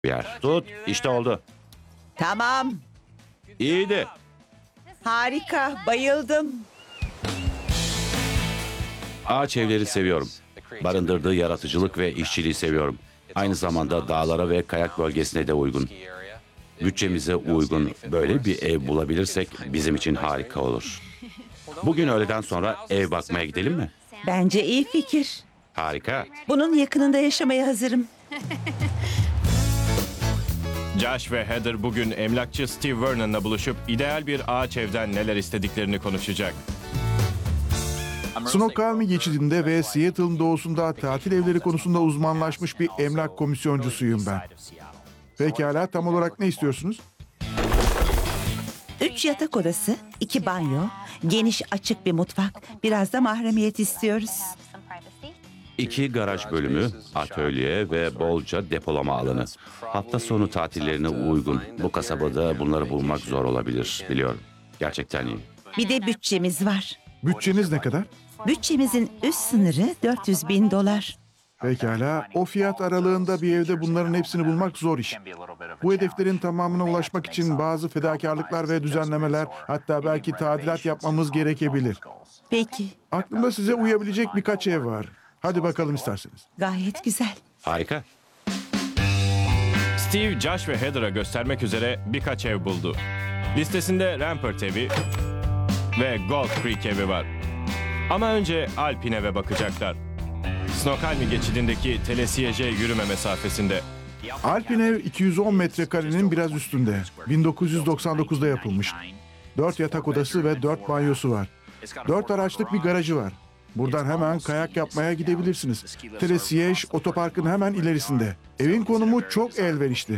yer. Tut, işte oldu. Tamam. İyiydi. Harika. Bayıldım. Ağaç evleri seviyorum. Barındırdığı yaratıcılık ve işçiliği seviyorum. Aynı zamanda dağlara ve kayak bölgesine de uygun. Bütçemize uygun böyle bir ev bulabilirsek bizim için harika olur. Bugün öğleden sonra ev bakmaya gidelim mi? Bence iyi fikir. Harika. Bunun yakınında yaşamaya hazırım. Josh ve Heather bugün emlakçı Steve Vernon'la buluşup ideal bir ağaç evden neler istediklerini konuşacak. Snoqualmie geçidinde ve Seattle'ın doğusunda tatil evleri konusunda uzmanlaşmış bir emlak komisyoncusuyum ben. Pekala, tam olarak ne istiyorsunuz? 3 yatak odası, 2 banyo, geniş açık bir mutfak, biraz da mahremiyet istiyoruz. 2 garaj bölümü, atölye ve bolca depolama alanı. Hafta sonu tatillerine uygun. Bu kasabada bunları bulmak zor olabilir, biliyorum. Gerçekten iyi. Bir de bütçemiz var. Bütçeniz ne kadar? Bütçemizin üst sınırı $400,000. Pekala, o fiyat aralığında bir evde bunların hepsini bulmak zor iş. Bu hedeflerin tamamına ulaşmak için bazı fedakarlıklar ve düzenlemeler, hatta belki tadilat yapmamız gerekebilir. Peki, Aklımda size uyabilecek birkaç ev var. Hadi bakalım isterseniz. gayet güzel. Harika. Steve, Josh ve Heather'a göstermek üzere birkaç ev buldu. Listesinde Rampart evi ve Gold Creek evi var. Ama önce Alpine eve bakacaklar. Snoqualmie geçidindeki Telesiege yürüme mesafesinde. Alpine ev 210 metrekarenin biraz üstünde. 1999'da yapılmış. 4 yatak odası ve 4 banyosu var. 4 araçlık bir garajı var. Buradan hemen kayak yapmaya gidebilirsiniz. Telesiege otoparkın hemen ilerisinde. Evin konumu çok elverişli.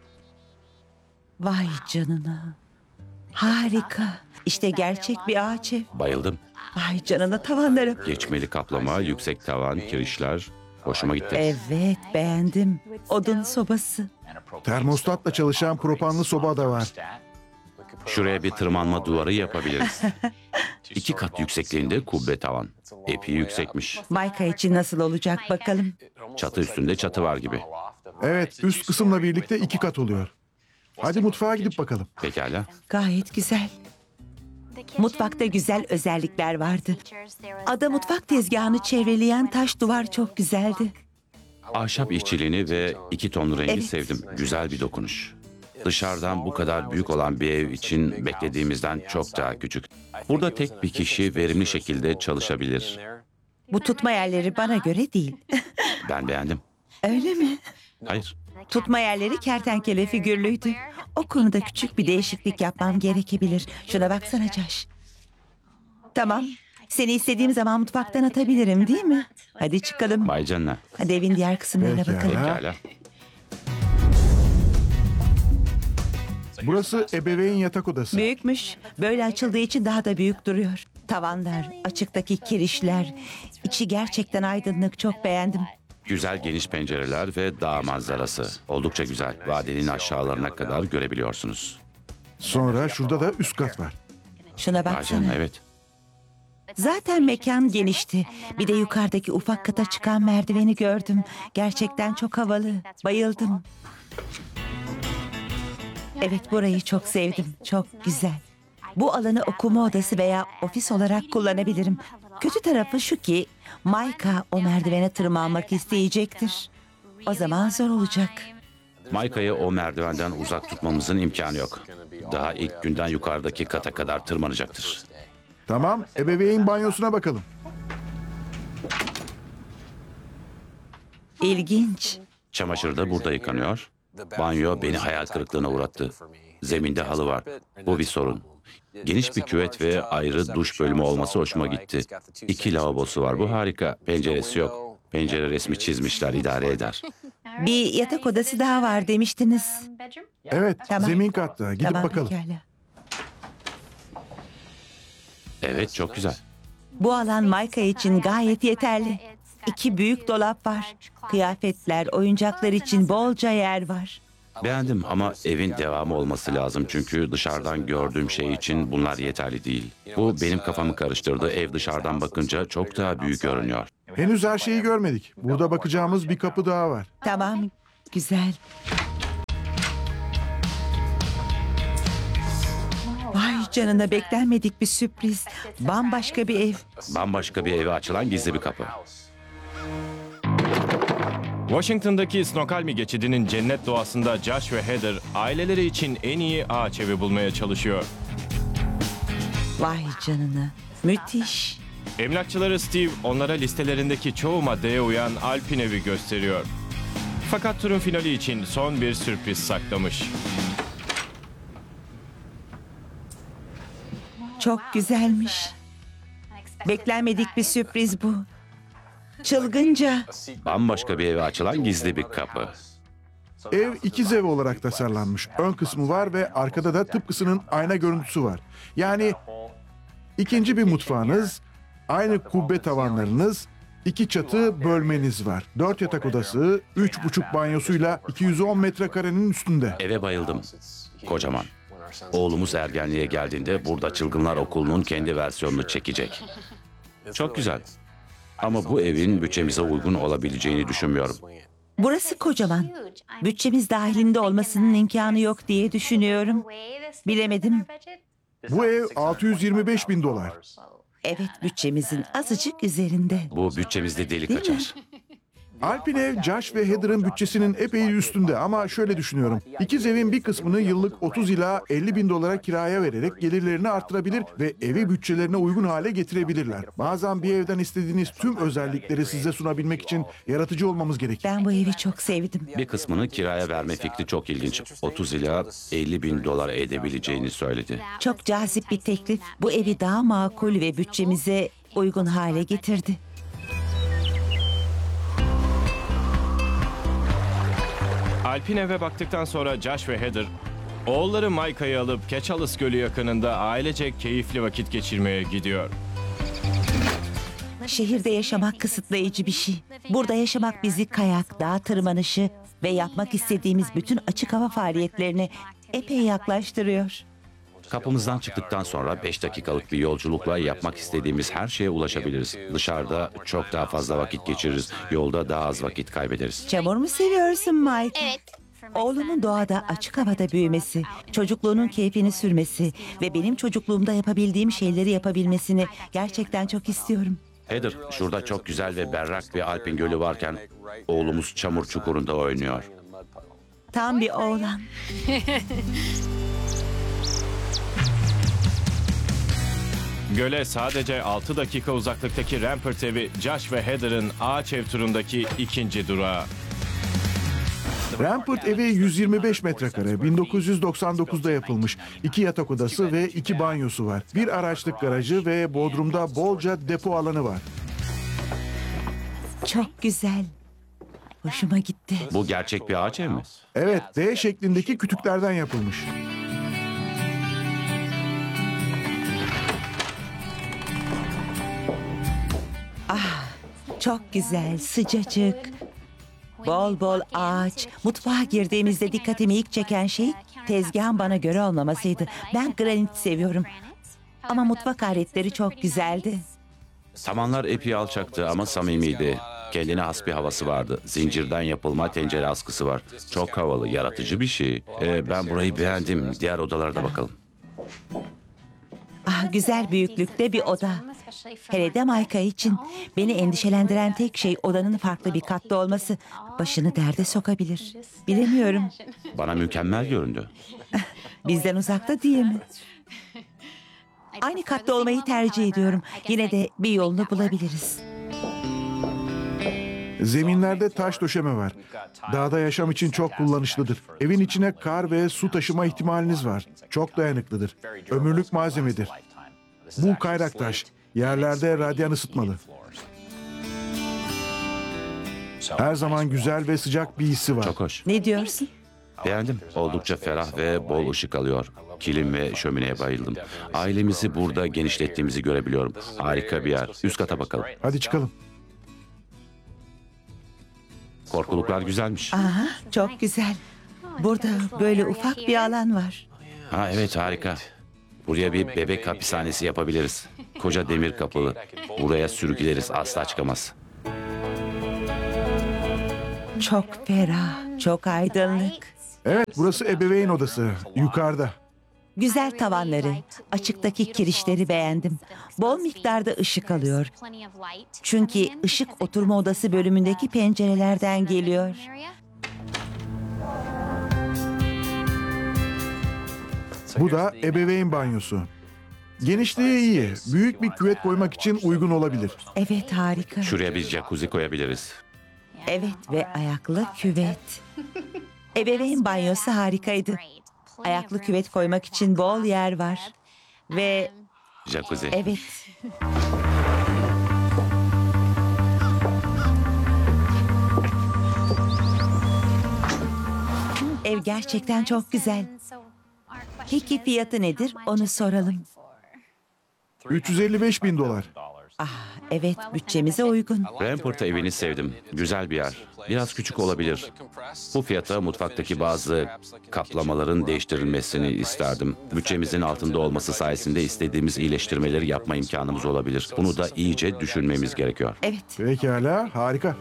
Vay canına. Harika. İşte gerçek bir ağaç ev. Bayıldım. Vay canına, tavanları. Geçmeli kaplama, yüksek tavan, kirişler. Hoşuma gitti. Evet, beğendim. Odun sobası. Termostatla çalışan propanlı soba da var. Şuraya bir tırmanma duvarı yapabiliriz. 2 kat yüksekliğinde kubbe tavan. Epey yüksekmiş. Mayka için nasıl olacak bakalım. Çatı üstünde çatı var gibi. Evet, üst kısımla birlikte 2 kat oluyor. Hadi mutfağa gidip bakalım. Pekala. Gayet güzel. Mutfakta güzel özellikler vardı. Ada mutfak tezgahını çevreleyen taş duvar çok güzeldi. Ahşap işçiliğini ve 2 ton rengi Evet. sevdim. Güzel bir dokunuş. Dışarıdan bu kadar büyük olan bir ev için beklediğimizden çok daha küçük. Burada tek bir kişi verimli şekilde çalışabilir. Bu tutma yerleri bana göre değil. Ben beğendim. Öyle mi? Hayır. Tutma yerleri kertenkele figürlüydü. O konuda küçük bir değişiklik yapmam gerekebilir. Şuna baksana Josh. Tamam. Seni istediğim zaman mutfaktan atabilirim, değil mi? Hadi çıkalım. Vay canına. Hadi evin diğer kısımlarına Pekala. bakalım. Pekala. Burası ebeveyn yatak odası. Büyükmüş. Böyle açıldığı için daha da büyük duruyor. Tavanlar, açıktaki kirişler. İçi gerçekten aydınlık. Çok beğendim. Güzel geniş pencereler ve dağ manzarası. Oldukça güzel. Vadenin aşağılarına kadar görebiliyorsunuz. Sonra şurada da üst kat var. Şuna Vay baksana. canına, evet. Zaten mekan genişti. Bir de yukarıdaki ufak kata çıkan merdiveni gördüm. Gerçekten çok havalı. Bayıldım. Evet, burayı çok sevdim. Çok güzel. Bu alanı okuma odası veya ofis olarak kullanabilirim. Kötü tarafı şu ki Mayka o merdivene tırmanmak isteyecektir. O zaman zor olacak. Mayka'yı o merdivenden uzak tutmamızın imkanı yok. Daha ilk günden yukarıdaki kata kadar tırmanacaktır. Tamam, ebeveyn banyosuna bakalım. İlginç. Çamaşır da burada yıkanıyor. Banyo beni hayal kırıklığına uğrattı. Zeminde halı var. Bu bir sorun. Geniş bir küvet ve ayrı duş bölümü olması hoşuma gitti. 2 lavabosu var. Bu harika. Penceresi yok. Pencere resmi çizmişler, idare eder. Bir yatak odası daha var demiştiniz. Evet, Tamam. zemin katta. Gidip Tamam, bakalım. pekala. Evet, çok güzel. Bu alan Mayka için gayet yeterli. 2 büyük dolap var. Kıyafetler, oyuncaklar için bolca yer var. Beğendim ama evin devamı olması lazım. Çünkü dışarıdan gördüğüm şey için bunlar yeterli değil. Bu benim kafamı karıştırdı. Ev dışarıdan bakınca çok daha büyük görünüyor. Henüz her şeyi görmedik. Burada bakacağımız bir kapı daha var. Tamam, güzel. canına, beklenmedik bir sürpriz. Bambaşka bir ev. Bambaşka bir eve açılan gizli bir kapı. Washington'daki Snoqualmie geçidinin cennet doğasında Josh ve Heather aileleri için en iyi ağaç evi bulmaya çalışıyor. Vay canına. Müthiş. Emlakçıları Steve onlara listelerindeki çoğu maddeye uyan Alpin evi gösteriyor. Fakat turun finali için son bir sürpriz saklamış. Çok güzelmiş. Beklenmedik bir sürpriz bu. Çılgınca. Bambaşka bir eve açılan gizli bir kapı. Ev ikiz ev olarak tasarlanmış. Ön kısmı var ve arkada da tıpkısının ayna görüntüsü var. Yani ikinci bir mutfağınız, aynı kubbe tavanlarınız, iki çatı bölmeniz var. 4 yatak odası, 3,5 banyosuyla 210 metrekarenin üstünde. Eve bayıldım. Kocaman. Oğlumuz ergenliğe geldiğinde burada Çılgınlar Okulu'nun kendi versiyonunu çekecek. Çok güzel. Ama bu evin bütçemize uygun olabileceğini düşünmüyorum. Burası kocaman. Bütçemiz dahilinde olmasının imkanı yok diye düşünüyorum. Bilemedim. Bu ev 625 bin dolar. Evet, bütçemizin azıcık üzerinde. Bu bütçemizde delik Değil mi? açar. Alpin ev, Josh ve Heather'ın bütçesinin epey üstünde ama şöyle düşünüyorum. İkiz evin bir kısmını yıllık 30 ila 50 bin dolara kiraya vererek gelirlerini arttırabilir ve evi bütçelerine uygun hale getirebilirler. Bazen bir evden istediğiniz tüm özellikleri size sunabilmek için yaratıcı olmamız gerekir. Ben bu evi çok sevdim. Bir kısmını kiraya verme fikri çok ilginç. 30 ila 50 bin dolar edebileceğini söyledi. Çok cazip bir teklif. Bu evi daha makul ve bütçemize uygun hale getirdi. Alpin eve baktıktan sonra Josh ve Heather oğulları Micah'yı alıp Keçalis Gölü yakınında ailecek keyifli vakit geçirmeye gidiyor. Şehirde yaşamak kısıtlayıcı bir şey. Burada yaşamak bizi kayak, dağ tırmanışı ve yapmak istediğimiz bütün açık hava faaliyetlerine epey yaklaştırıyor. Kapımızdan çıktıktan sonra 5 dakikalık bir yolculukla yapmak istediğimiz her şeye ulaşabiliriz. Dışarıda çok daha fazla vakit geçiririz. Yolda daha az vakit kaybederiz. Çamur mu seviyorsun Mike? Evet. Oğlumun doğada açık havada büyümesi, çocukluğunun keyfini sürmesi ve benim çocukluğumda yapabildiğim şeyleri yapabilmesini gerçekten çok istiyorum. Heather, şurada çok güzel ve berrak bir Alpin Gölü varken oğlumuz çamur çukurunda oynuyor. Tam bir oğlan. Göle sadece 6 dakika uzaklıktaki Rampart evi Josh ve Heather'ın ağaç ev turundaki ikinci durağı. Rampart evi 125 metrekare, 1999'da yapılmış. 2 yatak odası ve 2 banyosu var. Bir araçlık garajı ve bodrumda bolca depo alanı var. Çok güzel. Hoşuma gitti. Bu gerçek bir ağaç ev mi? Evet, D şeklindeki kütüklerden yapılmış. Çok güzel, sıcacık. Bol bol ağaç. Mutfağa girdiğimizde dikkatimi ilk çeken şey tezgahın bana göre olmamasıydı. Ben granit seviyorum. Ama mutfak aletleri çok güzeldi. Tavanlar epey alçaktı ama samimiydi. Kendine has bir havası vardı. Zincirden yapılma tencere askısı var. Çok havalı, yaratıcı bir şey. Ben burayı beğendim. Diğer odalara da bakalım. Güzel büyüklükte bir oda. Hele de Micah için. Beni endişelendiren tek şey odanın farklı bir katta olması. Başını derde sokabilir. Bilemiyorum. Bana mükemmel göründü. Bizden uzakta değil mi? Aynı katta olmayı tercih ediyorum. Yine de bir yolunu bulabiliriz. Zeminlerde taş döşeme var. Dağda yaşam için çok kullanışlıdır. Evin içine kar ve su taşıma ihtimaliniz var. Çok dayanıklıdır. Ömürlük malzemedir. Bu kayrak taş. Yerlerde radyan ısıtmalı. Her zaman güzel ve sıcak bir hissi var. Çok hoş. Ne diyorsun? Beğendim. Oldukça ferah ve bol ışık alıyor. Kilim ve şömineye bayıldım. Ailemizi burada genişlettiğimizi görebiliyorum. Harika bir yer. Üst kata bakalım. Hadi çıkalım. Korkuluklar güzelmiş. Aha, çok güzel. Burada böyle ufak bir alan var. Ha evet, harika. Buraya bir bebek hapishanesi yapabiliriz. Koca demir kapılı. Buraya sürgüleriz, asla çıkamaz. Çok ferah, çok aydınlık. Evet, burası ebeveyn odası. Yukarıda. Güzel tavanları, açıktaki kirişleri beğendim. Bol miktarda ışık alıyor. Çünkü ışık oturma odası bölümündeki pencerelerden geliyor. Bu da ebeveyn banyosu. Genişliği iyi. Büyük bir küvet koymak için uygun olabilir. Evet, harika. Şuraya bir jacuzzi koyabiliriz. Evet ve ayaklı küvet. Ebeveyn banyosu harikaydı. Ayaklı küvet koymak için bol yer var. Ve Jacuzzi. evet, ev gerçekten çok güzel. Peki fiyatı nedir? Onu soralım. 355 bin dolar. Evet, bütçemize uygun. Rampart evini sevdim. Güzel bir yer. Biraz küçük olabilir. Bu fiyata mutfaktaki bazı kaplamaların değiştirilmesini isterdim. Bütçemizin altında olması sayesinde istediğimiz iyileştirmeleri yapma imkanımız olabilir. Bunu da iyice düşünmemiz gerekiyor. Evet, Pekala, harika.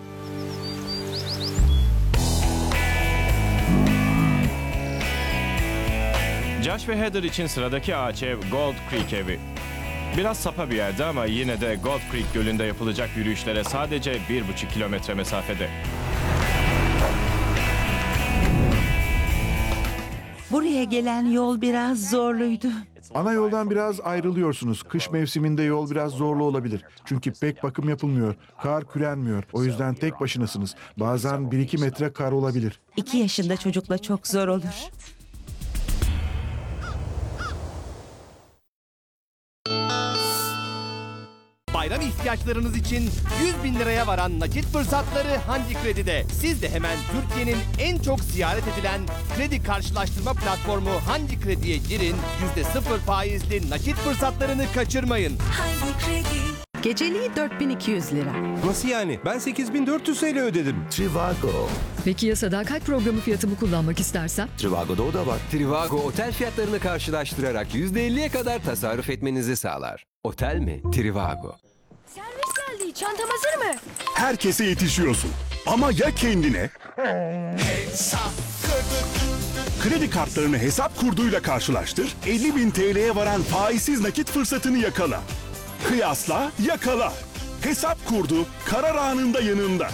Josh ve Heather için sıradaki ağaç ev Gold Creek evi. Biraz sapa bir yerde ama yine de Gold Creek Gölü'nde yapılacak yürüyüşlere sadece 1,5 kilometre mesafede. buraya gelen yol biraz zorluydu. Ana yoldan biraz ayrılıyorsunuz. Kış mevsiminde yol biraz zorlu olabilir. Çünkü pek bakım yapılmıyor. Kar kürenmiyor. O yüzden tek başınasınız. Bazen 1-2 metre kar olabilir. 2 yaşında çocukla çok zor olur. Bayram ihtiyaçlarınız için 100 bin liraya varan nakit fırsatları Hangi Kredi'de. Siz de hemen Türkiye'nin en çok ziyaret edilen kredi karşılaştırma platformu Hangi Kredi'ye girin. %0 faizli nakit fırsatlarını kaçırmayın. Geceliği 4200 lira. Nasıl yani? Ben 8400 TL ödedim. Trivago. Peki ya sadakat programı fiyatımı kullanmak istersem? Trivago'da o da var. Trivago otel fiyatlarını karşılaştırarak %50'ye kadar tasarruf etmenizi sağlar. Otel mi? Trivago. Servis geldi. Çantam hazır mı? Herkese yetişiyorsun. Ama ya kendine? Kredi kartlarını hesap kurduyla karşılaştır, 50 bin TL'ye varan faizsiz nakit fırsatını yakala. Kıyasla, yakala. Hesap kurdu, karar anında yanında.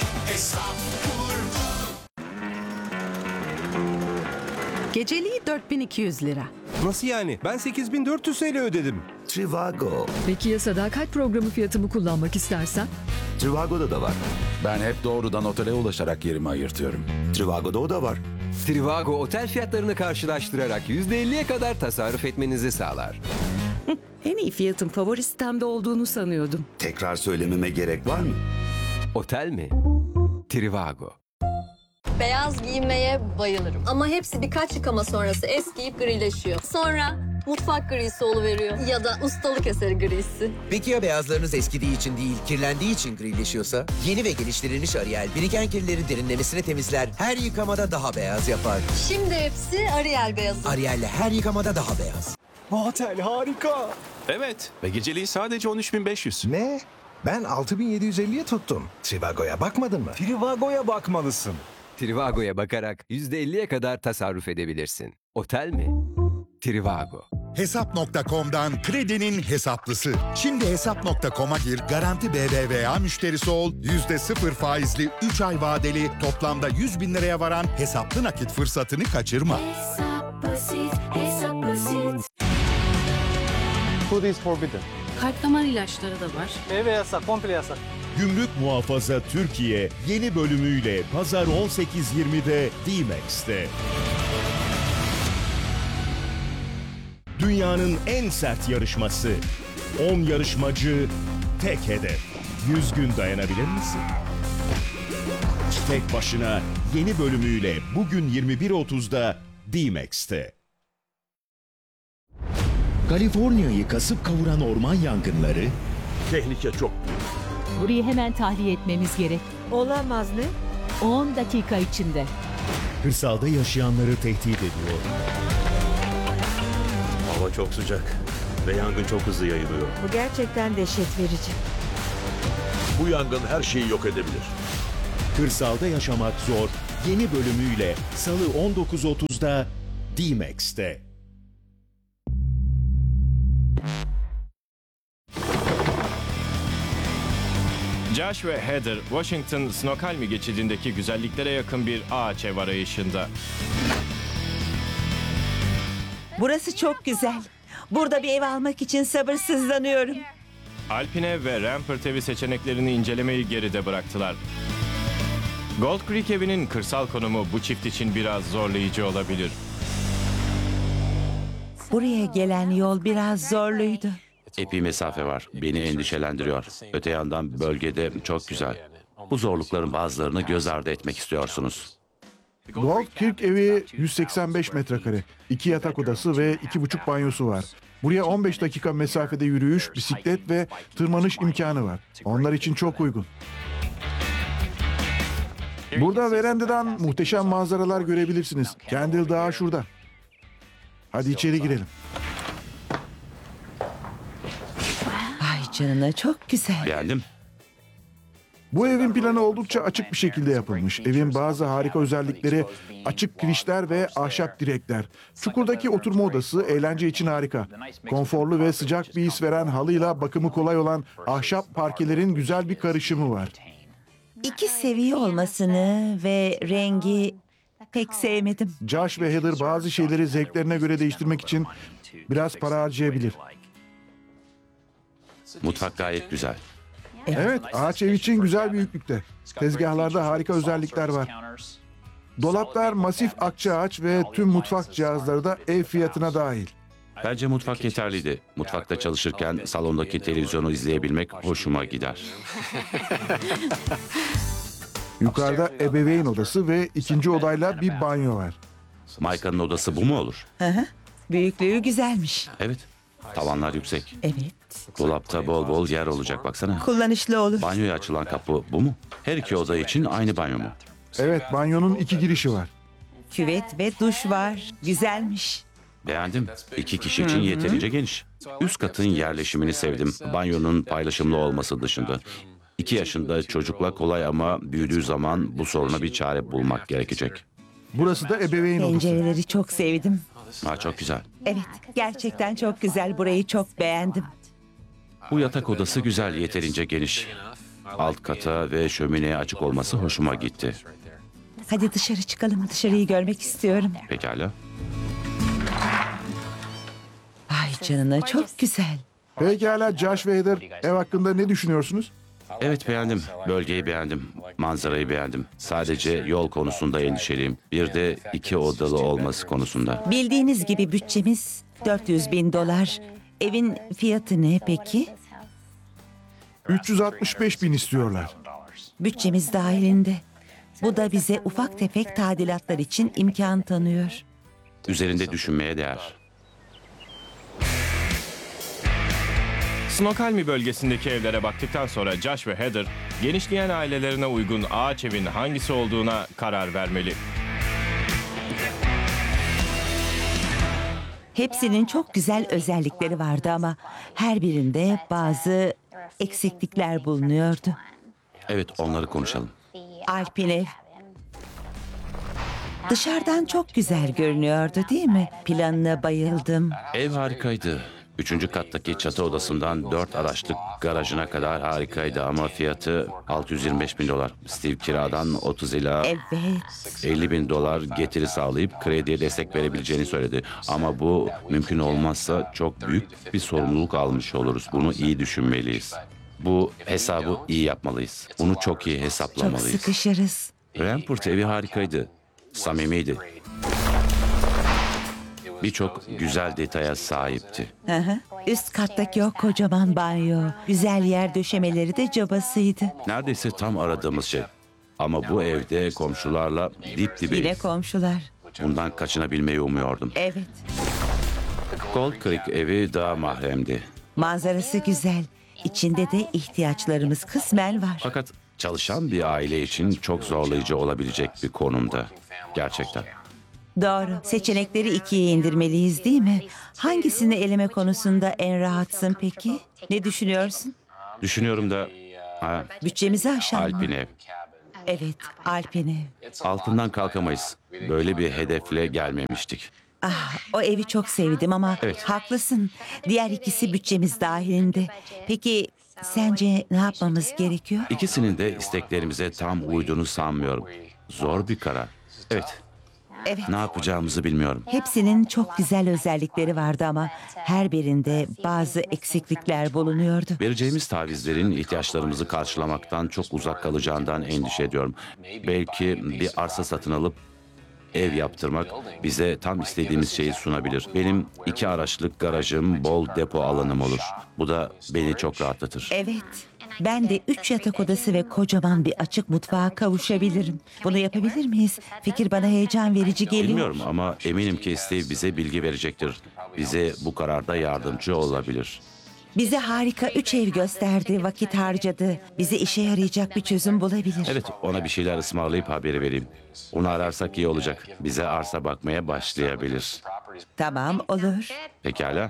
Geceliği 4200 lira. Nasıl yani? Ben 8400 TL ödedim. Trivago. Peki ya sadakat programı fiyatımı kullanmak istersem? Trivago'da da var. Ben hep doğrudan otele ulaşarak yerimi ayırtıyorum. Trivago'da o da var. Trivago otel fiyatlarını karşılaştırarak %50'ye kadar tasarruf etmenizi sağlar. En iyi fiyatın favori sitemde olduğunu sanıyordum. Tekrar söylememe gerek var mı? Otel mi? Trivago. Beyaz giymeye bayılırım. Ama hepsi birkaç yıkama sonrası eskiyip grileşiyor. Sonra mutfak grisi oluveriyor. Ya da ustalık eseri grisi. Peki ya beyazlarınız eskidiği için değil, kirlendiği için grileşiyorsa? Yeni ve geliştirilmiş Ariel, biriken kirleri derinlemesine temizler, her yıkamada daha beyaz yapar. Şimdi hepsi Ariel beyazı. Ariel'le her yıkamada daha beyaz. Bu otel harika. Evet ve geceliği sadece 13.500. Ne? Ben 6750'ye tuttum. Trivago'ya bakmadın mı? Trivago'ya bakmalısın. Trivago'ya bakarak %50'ye kadar tasarruf edebilirsin. Otel mi? Trivago. Hesap.com'dan kredinin hesaplısı. Şimdi hesap.com'a gir, garanti BBVA müşterisi ol, %0 faizli 3 ay vadeli toplamda 100 bin liraya varan hesaplı nakit fırsatını kaçırma. Food is forbidden. Kalp damar ilaçları da var. Meyve yasak, komple yasak. Gümrük Muhafaza Türkiye yeni bölümüyle Pazar 18.20'de D-Max'te. Dünyanın en sert yarışması. 10 yarışmacı, tek hedef. 100 gün dayanabilir misin? Tek başına yeni bölümüyle bugün 21.30'da D-Max'te. Kaliforniya'yı kasıp kavuran orman yangınları. Tehlike çok büyük. Burayı hemen tahliye etmemiz gerek. Olamaz ne? 10 dakika içinde. Kırsalda yaşayanları tehdit ediyor. Hava çok sıcak ve yangın çok hızlı yayılıyor. Bu gerçekten dehşet verici. Bu yangın her şeyi yok edebilir. Kırsalda yaşamak zor. Yeni bölümüyle Salı 19.30'da D-Max'te. Josh ve Heather, Washington Snoqualmie geçidindeki güzelliklere yakın bir ağaç ev arayışında. Burası çok güzel. Burada bir ev almak için sabırsızlanıyorum. Alpine ve Rampart evi seçeneklerini incelemeyi geride bıraktılar. Gold Creek evinin kırsal konumu bu çift için biraz zorlayıcı olabilir. Buraya gelen yol biraz zorluydu. Epey mesafe var. Beni endişelendiriyor. Öte yandan bölgede çok güzel. Bu zorlukların bazılarını göz ardı etmek istiyorsunuz. Gold Creek evi 185 metrekare. 2 yatak odası ve 2,5 banyosu var. Buraya 15 dakika mesafede yürüyüş, bisiklet ve tırmanış imkanı var. Onlar için çok uygun. Burada verandadan muhteşem manzaralar görebilirsiniz. Kendall Dağı şurada. Hadi içeri girelim. Vay canına, çok güzel. Beğendim. Bu evin planı oldukça açık bir şekilde yapılmış. Evin bazı harika özellikleri açık kirişler ve ahşap direkler. Çukurdaki oturma odası eğlence için harika. Konforlu ve sıcak bir his veren halıyla bakımı kolay olan ahşap parkelerin güzel bir karışımı var. 2 seviye olmasını ve rengi pek sevmedim. Josh ve Heather bazı şeyleri zevklerine göre değiştirmek için biraz para harcayabilir. Mutfak gayet güzel. Evet, ağaç ev için güzel büyüklükte. Tezgahlarda harika özellikler var. Dolaplar masif akça ağaç ve tüm mutfak cihazları da ev fiyatına dahil. Bence mutfak yeterliydi. Mutfakta çalışırken salondaki televizyonu izleyebilmek hoşuma gider. Yukarıda ebeveyn odası ve ikinci odayla bir banyo var. Mayka'nın odası bu mu olur? Hı hı. Büyüklüğü güzelmiş. Evet. Tavanlar yüksek. Evet. Dolapta bol bol yer olacak baksana. Kullanışlı olur. Banyoya açılan kapı bu mu? Her iki oda için aynı banyo mu? Evet, banyonun 2 girişi var. Küvet ve duş var. Güzelmiş. Beğendim. 2 kişi için yeterince geniş. Üst katın yerleşimini sevdim. Banyonun paylaşımlı olması dışında. 2 yaşında çocukla kolay ama büyüdüğü zaman bu soruna bir çare bulmak gerekecek. Burası da ebeveyn odası. Pencereleri çok sevdim. Ha, çok güzel. Evet, gerçekten çok güzel. Burayı çok beğendim. Bu yatak odası güzel, yeterince geniş. Alt kata ve şömineye açık olması hoşuma gitti. Hadi dışarı çıkalım. Dışarıyı görmek istiyorum. Pekala. Vay canına, çok güzel. Pekala Josh ve Heather, ev hakkında ne düşünüyorsunuz? Evet, beğendim. Bölgeyi beğendim. Manzarayı beğendim. Sadece yol konusunda endişeliyim. Bir de 2 odalı olması konusunda. Bildiğiniz gibi bütçemiz $400,000. Evin fiyatı ne peki? 365 bin istiyorlar. Bütçemiz dahilinde. Bu da bize ufak tefek tadilatlar için imkan tanıyor. Üzerinde düşünmeye değer. Snoqualmie bölgesindeki evlere baktıktan sonra Josh ve Heather, genişleyen ailelerine uygun ağaç evin hangisi olduğuna karar vermeli. Hepsinin çok güzel özellikleri vardı ama her birinde bazı eksiklikler bulunuyordu. Evet, onları konuşalım. Alpin ev. Dışarıdan çok güzel görünüyordu, değil mi? Planına bayıldım. Ev harikaydı. 3. kattaki çatı odasından 4 araçlık garajına kadar harikaydı ama fiyatı $625,000. Steve kiradan 30 ila Evet. $50,000 getiri sağlayıp krediye destek verebileceğini söyledi. Ama bu mümkün olmazsa çok büyük bir sorumluluk almış oluruz. Bunu iyi düşünmeliyiz. Bu hesabı iyi yapmalıyız. Bunu çok iyi Çok hesaplamalıyız. sıkışırız. Rampart evi harikaydı. Samimiydi. Birçok güzel detaya sahipti. Hı hı. Üst kattaki o kocaman banyo, güzel yer döşemeleri de cabasıydı. Neredeyse tam aradığımız şey. Ama bu evde komşularla dip Yine dibeyiz. komşular. Bundan kaçınabilmeyi umuyordum. Evet. Gold Creek evi daha mahremdi. Manzarası güzel. İçinde de ihtiyaçlarımız kısmen var. Fakat çalışan bir aile için çok zorlayıcı olabilecek bir konumda. Gerçekten. Doğru. Seçenekleri 2'ye indirmeliyiz, değil mi? Hangisini eleme konusunda en rahatsın peki? Ne düşünüyorsun? Düşünüyorum da Bütçemizi aşan mı? Alpin ev. Evet, Alpin ev. Altından kalkamayız. Böyle bir hedefle gelmemiştik. Ah, o evi çok sevdim ama Evet. haklısın. Diğer ikisi bütçemiz dahilinde. Peki Sence ne yapmamız gerekiyor? İkisinin de isteklerimize tam uyduğunu sanmıyorum. Zor bir karar. Evet, Evet. ne yapacağımızı bilmiyorum. Hepsinin çok güzel özellikleri vardı ama her birinde bazı eksiklikler bulunuyordu. Vereceğimiz tavizlerin ihtiyaçlarımızı karşılamaktan çok uzak kalacağından endişe ediyorum. Belki bir arsa satın alıp ev yaptırmak bize tam istediğimiz şeyi sunabilir. Benim 2 araçlık garajım, bol depo alanım olur. Bu da beni çok rahatlatır. Evet. Ben de 3 yatak odası ve kocaman bir açık mutfağa kavuşabilirim. Bunu yapabilir miyiz? Fikir bana heyecan verici geliyor. Bilmiyorum ama eminim ki Steve bize bilgi verecektir. Bize bu kararda yardımcı olabilir. Bize harika 3 ev gösterdi, vakit harcadı. Bize işe yarayacak bir çözüm bulabilir. Evet, ona bir şeyler ısmarlayıp haberi vereyim. Onu ararsak iyi olacak. Bize arsa bakmaya başlayabilir. Tamam, olur. Pekala.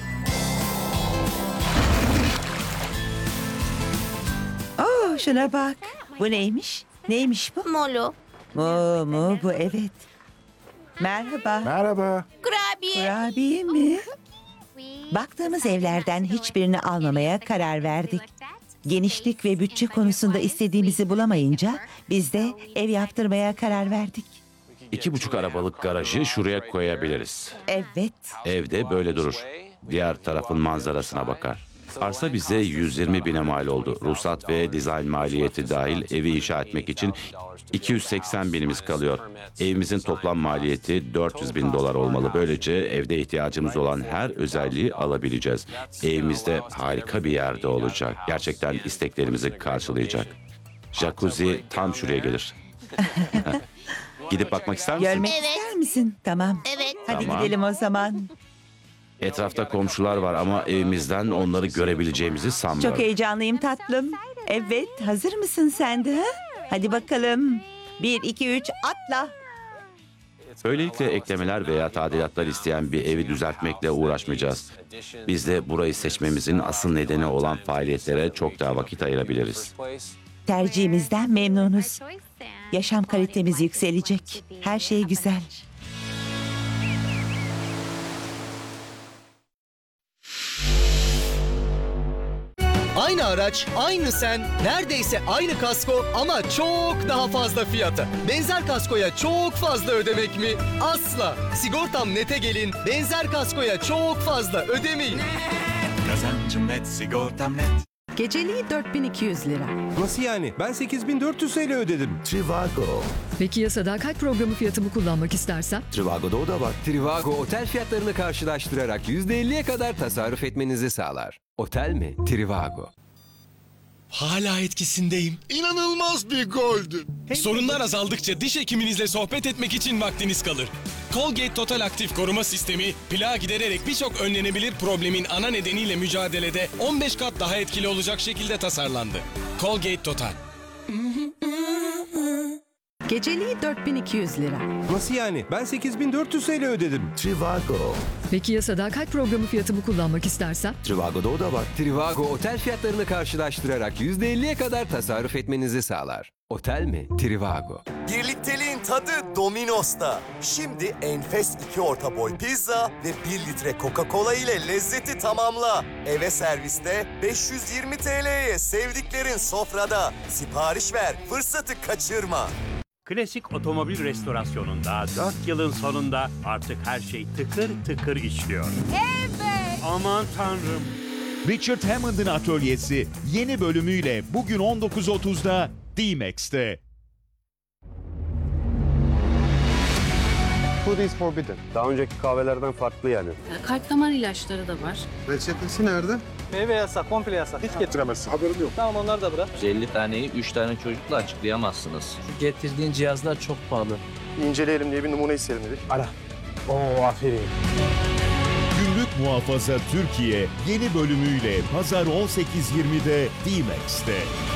Oo, şuna bak. Bu neymiş? Neymiş bu? Molo. Mu, bu evet. Merhaba. Merhaba. Kurabiye mi? Baktığımız evlerden hiçbirini almamaya karar verdik. Genişlik ve bütçe konusunda istediğimizi bulamayınca biz de ev yaptırmaya karar verdik. 2,5 arabalık garajı şuraya koyabiliriz. Evet. Evde böyle durur. Diğer tarafın manzarasına bakar. Arsa bize 120 bine mal oldu. Ruhsat ve dizayn maliyeti dahil evi inşa etmek için 280 binimiz kalıyor. Evimizin toplam maliyeti 400 bin dolar olmalı. Böylece evde ihtiyacımız olan her özelliği alabileceğiz. Evimizde harika bir yerde olacak. Gerçekten isteklerimizi karşılayacak. Jacuzzi tam şuraya gelir. Gidip bakmak ister misin? Görmek ister misin? Tamam. Evet. Hadi Tamam. gidelim o zaman. Etrafta komşular var ama evimizden onları görebileceğimizi sanmıyorum. Çok heyecanlıyım tatlım. Evet, hazır mısın sen de? Ha? Hadi bakalım. 1, 2, 3, atla. Böylelikle eklemeler veya tadilatlar isteyen bir evi düzeltmekle uğraşmayacağız. Biz de burayı seçmemizin asıl nedeni olan faaliyetlere çok daha vakit ayırabiliriz. Tercihimizden memnunuz. Yaşam kalitemiz yükselecek. Her şey güzel. Aynı araç, aynı sen, neredeyse aynı kasko ama çok daha fazla fiyata. Benzer kaskoya çok fazla ödemek mi? Asla. Sigortam Net'e gelin, benzer kaskoya çok fazla ödemeyin. Kazancım net, sigortam net. Geceliği 4200 lira. Nasıl yani? Ben 8400 TL ödedim. Trivago. Peki ya sadakat programı fiyatımı kullanmak istersem? Trivago'da o da var. Trivago otel fiyatlarını karşılaştırarak %50'ye kadar tasarruf etmenizi sağlar. Otel mi? Trivago. Hala etkisindeyim. İnanılmaz bir goldü. Sorunlar azaldıkça diş hekiminizle sohbet etmek için vaktiniz kalır. Colgate Total Aktif Koruma Sistemi, plağı gidererek birçok önlenebilir problemin ana nedeniyle mücadelede 15 kat daha etkili olacak şekilde tasarlandı. Colgate Total. Geceliği 4200 lira. Nasıl yani? Ben 8400 TL ödedim. Trivago. Peki ya sadakat programı fiyatımı kullanmak istersem? Trivago'da o da var. Trivago otel fiyatlarını karşılaştırarak %50'ye kadar tasarruf etmenizi sağlar. Otel mi? Trivago. Birlikteliğin tadı Domino's'ta. Şimdi enfes 2 orta boy pizza ve 1 litre Coca-Cola ile lezzeti tamamla. Eve serviste 520 TL'ye sevdiklerin sofrada. Sipariş ver, fırsatı kaçırma. Klasik otomobil restorasyonunda 4 yılın sonunda artık her şey tıkır tıkır işliyor. Evet. Aman tanrım. Richard Hammond'ın atölyesi yeni bölümüyle bugün 19.30'da D-Max'te. Food is forbidden. Daha önceki kahvelerden farklı yani. Kalp damar ilaçları da var. Reçetesi nerede? Meyve yasak, komple yasak. Hiç getiremezsin. Haberim yok. Tamam onları da bırak. 150 taneyi 3 tane çocukla açıklayamazsınız. Şu getirdiğin cihazlar çok pahalı. İnceleyelim diye bir numune isteyelim dedik. Ara. Oo aferin. Gümrük Muhafaza Türkiye yeni bölümüyle pazar 18.20'de D-Max'te.